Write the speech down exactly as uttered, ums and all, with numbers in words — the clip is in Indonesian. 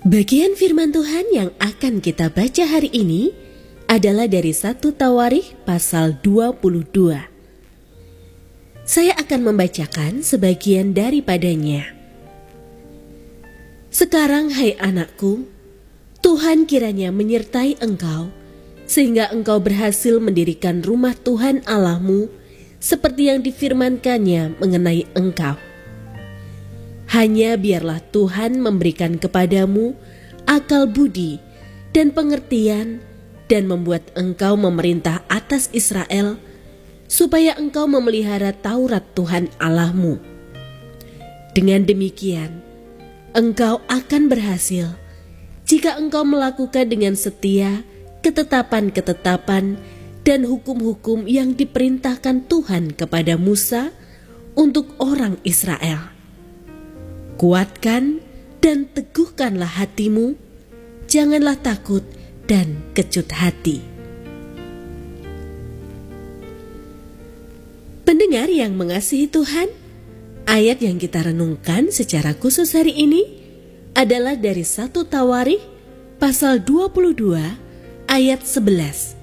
Bagian firman Tuhan yang akan kita baca hari ini adalah dari satu Tawarikh pasal dua puluh dua. Saya akan membacakan sebagian daripadanya. Sekarang hai anakku, Tuhan kiranya menyertai engkau, sehingga engkau berhasil mendirikan rumah Tuhan Allahmu seperti yang difirmankannya mengenai engkau. Hanya biarlah Tuhan memberikan kepadamu akal budi dan pengertian dan membuat engkau memerintah atas Israel, supaya engkau memelihara Taurat Tuhan Allahmu. Dengan demikian, engkau akan berhasil jika engkau melakukan dengan setia ketetapan-ketetapan dan hukum-hukum yang diperintahkan Tuhan kepada Musa untuk orang Israel. Kuatkan dan teguhkanlah hatimu, janganlah takut dan kecut hati. Pendengar yang mengasihi Tuhan, ayat yang kita renungkan secara khusus hari ini adalah dari satu Tawarikh pasal dua puluh dua ayat sebelas.